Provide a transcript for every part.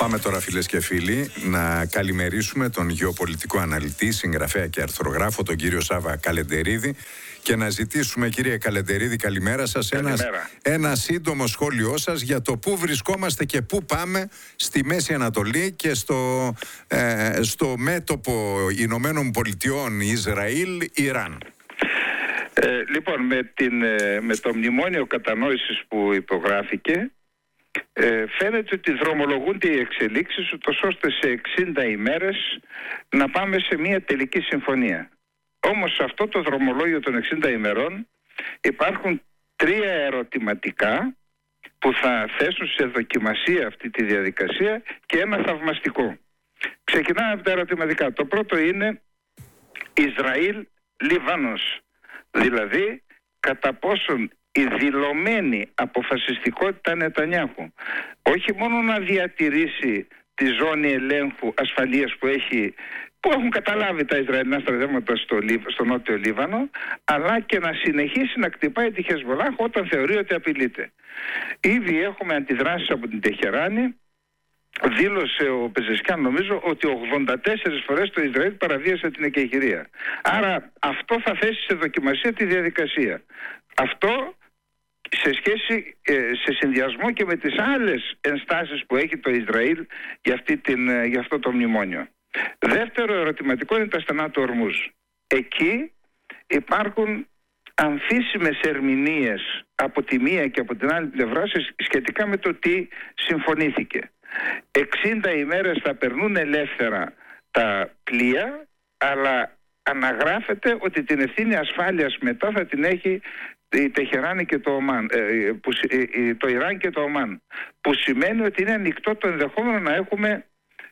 Πάμε τώρα, φίλες και φίλοι, να καλημερίσουμε τον γεωπολιτικό αναλυτή, συγγραφέα και αρθρογράφο, τον κύριο Σάβα Καλεντερίδη, και να ζητήσουμε, κύριε Καλεντερίδη, καλημέρα σας, ένα σύντομο σχόλιο σας για το πού βρισκόμαστε και πού πάμε στη Μέση Ανατολή και στο μέτωπο Ηνωμένων Πολιτειών, Ισραήλ-Ιράν. Λοιπόν, με το μνημόνιο κατανόησης που υπογράφηκε, φαίνεται ότι δρομολογούνται οι εξελίξεις ούτως ώστε σε 60 ημέρες να πάμε σε μια τελική συμφωνία. Όμως σε αυτό το δρομολόγιο των 60 ημερών υπάρχουν 3 ερωτηματικά που θα θέσουν σε δοκιμασία αυτή τη διαδικασία και ένα θαυμαστικό. Ξεκινάμε από τα ερωτηματικά. Το πρώτο είναι Ισραήλ-Λιβάνος. Δηλαδή, κατά πόσον η δηλωμένη αποφασιστικότητα Νετανιάχου όχι μόνο να διατηρήσει τη ζώνη ελέγχου ασφαλείας που έχουν καταλάβει τα Ισραηλινά στρατεύματα στο νότιο Λίβανο, αλλά και να συνεχίσει να κτυπάει τη Χεσμολάχ όταν θεωρεί ότι απειλείται. Ήδη έχουμε αντιδράσεις από την Τεχεράνη. Δήλωσε ο Πεζεσκιάν, νομίζω, ότι 84 φορές το Ισραήλ παραβίασε την εκεχηρία. Άρα αυτό θα θέσει σε δοκιμασία τη διαδικασία. Αυτό σε συνδυασμό και με τις άλλες ενστάσεις που έχει το Ισραήλ για αυτό το μνημόνιο. Δεύτερο ερωτηματικό είναι τα στενά του Ορμούζ. Εκεί υπάρχουν αμφίσιμες ερμηνείες από τη μία και από την άλλη πλευρά σχετικά με το τι συμφωνήθηκε. 60 ημέρες θα περνούν ελεύθερα τα πλοία, αλλά αναγράφεται ότι την ευθύνη ασφάλειας μετά θα την έχει η Τεχεράνη και το Ομάν, το Ιράν και το Ομάν, που σημαίνει ότι είναι ανοιχτό το ενδεχόμενο να έχουμε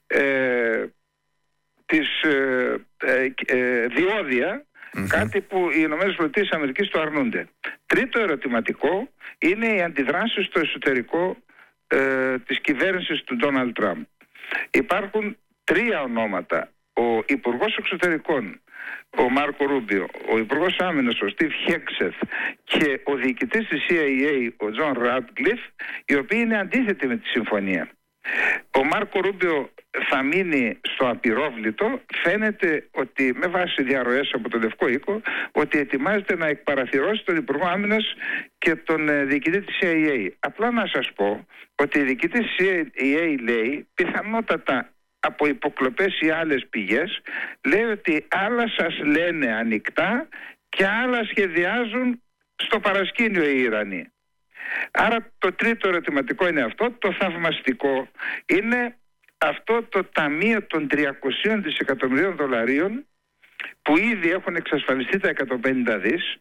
διόδια, κάτι που οι ΗΠΑ το αρνούνται. Τρίτο ερωτηματικό είναι οι αντιδράσεις στο εσωτερικό της κυβέρνησης του Ντόναλντ Τραμπ. Υπάρχουν 3 ονόματα. Ο Υπουργός Εξωτερικών, ο Μάρκο Ρούμπιο, ο Υπουργός Άμυνας, ο Στιβ Χέξεθ, και ο διοικητής της CIA, ο Τζον Ράτκλιφ, οι οποίοι είναι αντίθετοι με τη συμφωνία. Ο Μάρκο Ρούμπιο θα μείνει στο απειρόβλητο. Φαίνεται ότι, με βάση διαρροές από τον Λευκό Οίκο, ότι ετοιμάζεται να εκπαραθυρώσει τον Υπουργό Άμυνας και τον διοικητή της CIA. Απλά να σας πω ότι η διοικητή της CIA λέει, πιθανότατα από υποκλοπές ή άλλες πηγές, λέει ότι άλλα σας λένε ανοιχτά και άλλα σχεδιάζουν στο παρασκήνιο οι Ιρανοί. Άρα το τρίτο ερωτηματικό είναι αυτό. Το θαυμαστικό είναι αυτό το ταμείο των 300 δισεκατομμυρίων δολαρίων που ήδη έχουν εξασφαλιστεί τα 150 δις,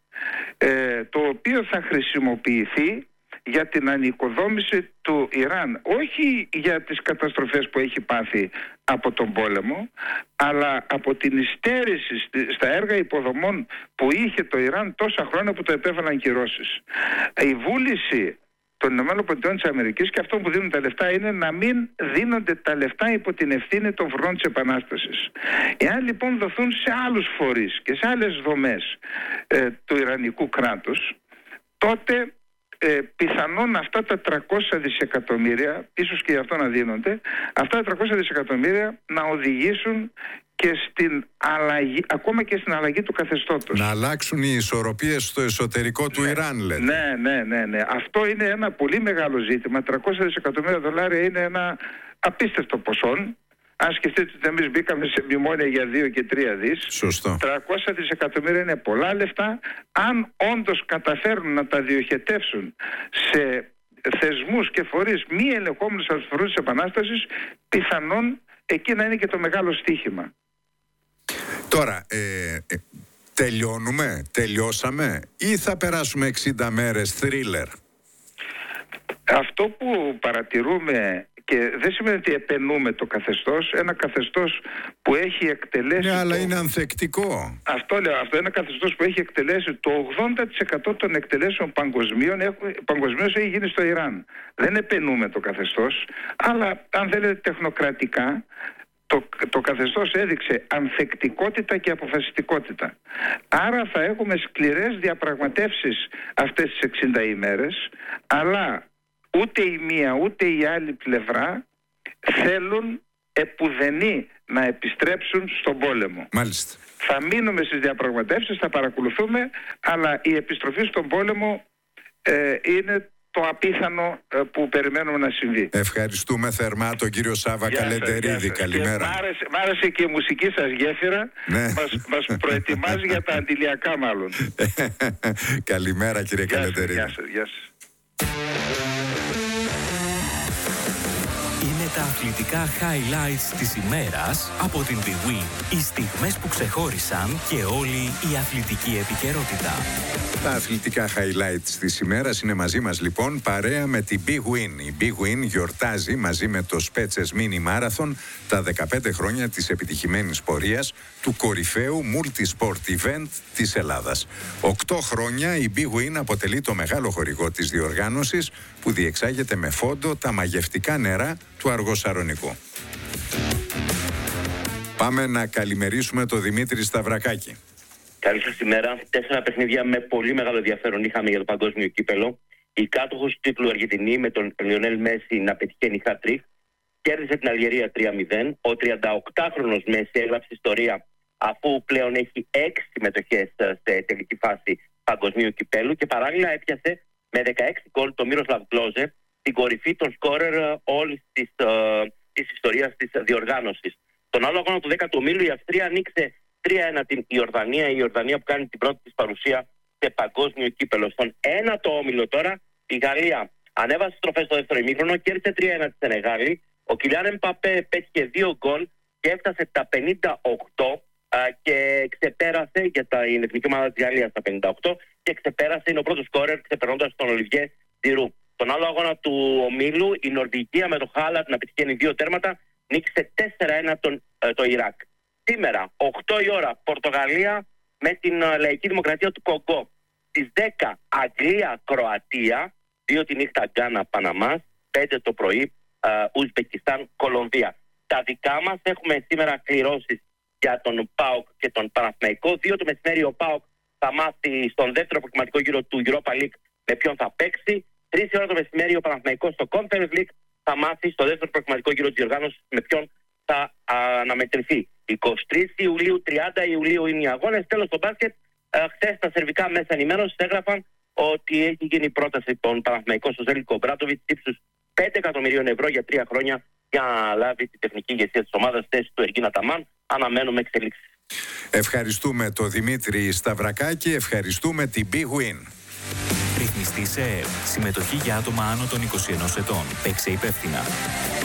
το οποίο θα χρησιμοποιηθεί για την ανοικοδόμηση του Ιράν, όχι για τις καταστροφές που έχει πάθει από τον πόλεμο, αλλά από την υστέρηση στα έργα υποδομών που είχε το Ιράν τόσα χρόνια που το επέβαλαν κυρώσεις. Η βούληση των ΗΠΑ και αυτό που δίνουν τα λεφτά είναι να μην δίνονται τα λεφτά υπό την ευθύνη των φρουρών της Επανάστασης. Εάν λοιπόν δοθούν σε άλλους φορείς και σε άλλες δομές του Ιρανικού κράτους, τότε πιθανόν αυτά τα 300 δισεκατομμύρια, ίσως και γι' αυτό να δίνονται, αυτά τα 300 δισεκατομμύρια να οδηγήσουν και στην αλλαγή, ακόμα και στην αλλαγή του καθεστώτος. Να αλλάξουν οι ισορροπίες στο εσωτερικό του Ιράν, λέτε. Ναι. Αυτό είναι ένα πολύ μεγάλο ζήτημα. 300 δισεκατομμύρια δολάρια είναι ένα απίστευτο ποσό. Αν σκεφτείτε ότι εμείς μπήκαμε σε μνημόνια για 2 και 3 δις, σωστό. 300 δισεκατομμύρια είναι πολλά λεφτά. Αν όντως καταφέρουν να τα διοχετεύσουν σε θεσμούς και φορείς μη ελεγχόμενους από τους φορείς της Επανάστασης, πιθανόν εκεί να είναι και το μεγάλο στοίχημα. Τώρα, τελειώσαμε ή θα περάσουμε 60 μέρες θρίλερ? Αυτό που παρατηρούμε, και δεν σημαίνει ότι επενούμε το καθεστώς, ένα καθεστώς που έχει εκτελέσει... Ναι, αλλά είναι ανθεκτικό. Αυτό λέω, αυτό είναι ένα καθεστώς που έχει εκτελέσει το 80% των εκτελέσεων παγκοσμίως έχει γίνει στο Ιράν. Δεν επενούμε το καθεστώς, αλλά αν θέλετε τεχνοκρατικά, το καθεστώς έδειξε ανθεκτικότητα και αποφασιστικότητα. Άρα θα έχουμε σκληρές διαπραγματεύσεις αυτές τις 60 ημέρες, αλλά ούτε η μία ούτε η άλλη πλευρά θέλουν επουδενή να επιστρέψουν στον πόλεμο. Μάλιστα. Θα μείνουμε στις διαπραγματεύσεις, θα παρακολουθούμε, αλλά η επιστροφή στον πόλεμο είναι το απίθανο που περιμένουμε να συμβεί. Ευχαριστούμε θερμά τον κύριο Σάβα Καλεντερίδη. Καλημέρα. Μ' άρεσε και η μουσική σας γέφυρα. Ναι. Μας προετοιμάζει για τα αντιλιακά μάλλον. Καλημέρα κύριε Καλεντερίδη. Γεια σας. Είναι τα αθλητικά highlights της ημέρας από την Big Win. Οι στιγμές που ξεχώρισαν και όλη η αθλητική επικαιρότητα. Τα αθλητικά highlights της ημέρας είναι μαζί μας λοιπόν παρέα με την Big Win. Η Big Win γιορτάζει μαζί με το Spetses Mini Marathon τα 15 χρόνια της επιτυχημένης πορείας του κορυφαίου multi-sport event της Ελλάδας. 8 χρόνια η Big Win αποτελεί το μεγάλο χορηγό της διοργάνωσης που διεξάγεται με φόντο τα μαγευτικά νερά του Αργοσαρονικού. Πάμε να καλημερίσουμε τον Δημήτρη Σταυρακάκη. Καλή σας ημέρα. 4 παιχνίδια με πολύ μεγάλο ενδιαφέρον είχαμε για το παγκόσμιο κύπελο. Η κάτοχος του τίτλου Αργεντινή με τον Λιονέλ Μέση να πετυχαίνει hat-trick κέρδισε την Αλγερία 3-0. Ο 38χρονος Μέση έγραψε ιστορία αφού πλέον έχει 6 συμμετοχές σε τελική φάση παγκοσμίου κυπέλου και παράλληλα έπιασε με 16 γκολ το Μίροσλαβ Κλόζε την κορυφή των σκόρερ όλης της ιστορίας της διοργάνωσης. Τον άλλο αγώνα του 10ου ομίλου η Αυστρία ανοίξε 3-1 την Ιορδανία. Η Ιορδανία που κάνει την πρώτη της παρουσία σε παγκόσμιο κύπελο. Στον 1ο όμιλο τώρα η Γαλλία ανέβασε στροφές στο δεύτερο ημίχρονο, κέρδισε 3-1 τη Σενεγάλη. Ο Κιλιάν Εμπαπέ πέτυχε 2 γκολ και έφτασε τα 58 και ξεπέρασε για την εθνική ομάδα της Γαλλίας τα 58 και ξεπέρασε, είναι ο πρώτος σκόρερ ξεπερνώντας τον Ολιβιέ Τζιρού. Τον άλλο αγώνα του ομίλου η Νορβηγία με το Χάλαντ να πετυχαίνει 2 τέρματα νίκησε 4-1 το Ιράκ. Σήμερα, 8 η ώρα, Πορτογαλία με την Λαϊκή Δημοκρατία του Κογκό. Στις 10, Αγγλία-Κροατία, 2 τη νύχτα Γκάνα-Παναμάς, 5 το πρωί, Ουσμπεκιστάν-Κολομβία. Τα δικά μας έχουμε σήμερα κληρώσεις για τον ΠΑΟΚ και τον Παναθηναϊκό. 2 το μεσημέρι ο ΠΑΟΚ θα μάθει στον δεύτερο προκριματικό γύρο του Europa League με ποιον θα παίξει. 3 η ώρα το μεσημέρι ο Παναθηναϊκός στο Conference League θα μάθει στο δεύτερο προκριματικό γύρο της διοργάνωσης με ποιον θα αναμετρηθεί. 23 Ιουλίου, 30 Ιουλίου είναι οι αγώνες. Τέλος στο μπάσκετ, χθες τα σερβικά μέσα ενημέρωσης έγραφαν ότι έχει γίνει πρόταση των Παναθηναϊκών στο Ζέλικο Μπράτοβιτς ύψους 5 εκατομμυρίων ευρώ για 3 χρόνια για να λάβει τη τεχνική ηγεσία της ομάδας θέση του Εργίνα Ταμάν. Αναμένουμε εξελίξεις. Ευχαριστούμε τον Δημήτρη Σταυρακάκη, ευχαριστούμε την Big Win. Ρυθμιστή σε ΕΕΠ. Συμμετοχή για άτομα άνω των 21 ετών. Παίξε υπεύθυνα.